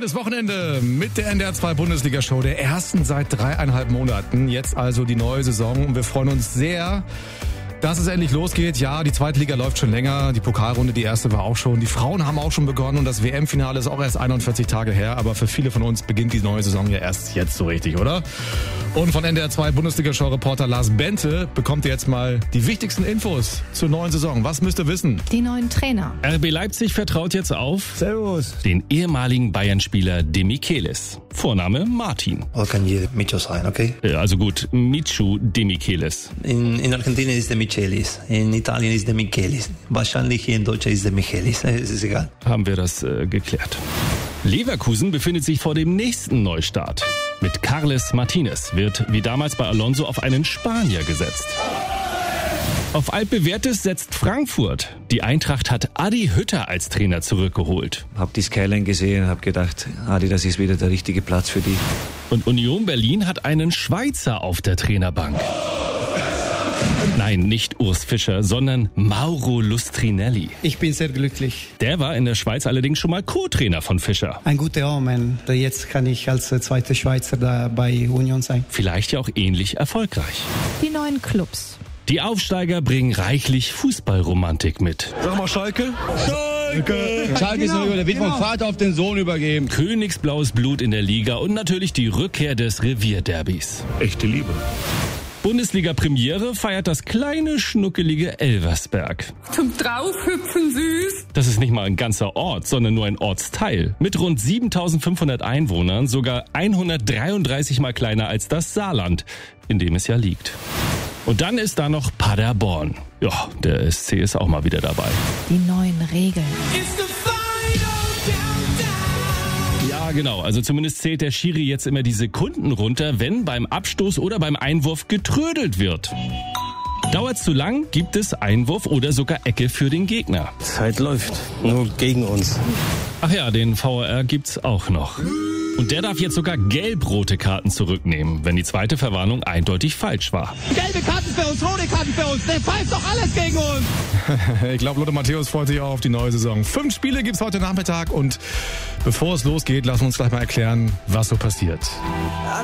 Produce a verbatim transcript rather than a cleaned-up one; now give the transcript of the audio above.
Geiles Wochenende mit der N D R zwei Bundesliga-Show, der ersten seit dreieinhalb Monaten. Jetzt also die neue Saison und wir freuen uns sehr, dass es endlich losgeht. Ja, die zweite Liga läuft schon länger, die Pokalrunde, die erste war auch schon. Die Frauen haben auch schon begonnen und das W M-Finale ist auch erst einundvierzig Tage her. Aber für viele von uns beginnt die neue Saison ja erst jetzt so richtig, oder? Und von N D R zwei Bundesliga-Show-Reporter Lars Bente bekommt ihr jetzt mal die wichtigsten Infos zur neuen Saison. Was müsst ihr wissen? Die neuen Trainer. R B Leipzig vertraut jetzt auf Servus. den ehemaligen Bayern-Spieler Demichelis. Vorname Martin. Oder kann jeder Micho sein, okay? Also gut, Michu Demichelis. In, in Argentinien ist der Michelis, in Italien ist der Michelis. Wahrscheinlich hier in Deutschland ist der Michelis, es ist egal. Haben wir das äh, geklärt. Leverkusen befindet sich vor dem nächsten Neustart. Mit Carles Martinez wird wie damals bei Alonso auf einen Spanier gesetzt. Auf altbewährtes setzt Frankfurt. Die Eintracht hat Adi Hütter als Trainer zurückgeholt. Hab die Skyline gesehen, hab gedacht, Adi, das ist wieder der richtige Platz für die. Und Union Berlin hat einen Schweizer auf der Trainerbank. Nein, nicht Urs Fischer, sondern Mauro Lustrinelli. Ich bin sehr glücklich. Der war in der Schweiz allerdings schon mal Co-Trainer von Fischer. Ein guter Omen. Jetzt kann ich als zweiter Schweizer da bei Union sein. Vielleicht ja auch ähnlich erfolgreich. Die neuen Clubs. Die Aufsteiger bringen reichlich Fußballromantik mit. Sag mal Schalke. Schalke! Schalke ist genau, der wird vom Vater auf den Sohn übergeben. Königsblaues Blut in der Liga und natürlich die Rückkehr des Revierderbys. Echte Liebe. Bundesliga-Premiere feiert das kleine, schnuckelige Elversberg. Zum Draufhüpfen süß. Das ist nicht mal ein ganzer Ort, sondern nur ein Ortsteil. Mit rund siebentausendfünfhundert Einwohnern, sogar hundertdreiunddreißig mal kleiner als das Saarland, in dem es ja liegt. Und dann ist da noch Paderborn. Ja, der S C ist auch mal wieder dabei. Die neuen Regeln. Ja, genau. Also zumindest zählt der Schiri jetzt immer die Sekunden runter, wenn beim Abstoß oder beim Einwurf getrödelt wird. Dauert's zu lang, gibt es Einwurf oder sogar Ecke für den Gegner. Zeit läuft, nur gegen uns. Ach ja, den V A R gibt's auch noch. Und der darf jetzt sogar gelb-rote Karten zurücknehmen, wenn die zweite Verwarnung eindeutig falsch war. Gelbe Karten für uns, rote Karten für uns. Der pfeift doch alles gegen uns. Ich glaube, Lothar Matthäus freut sich auch auf die neue Saison. Fünf Spiele gibt's heute Nachmittag und bevor es losgeht, lassen wir uns gleich mal erklären, was so passiert.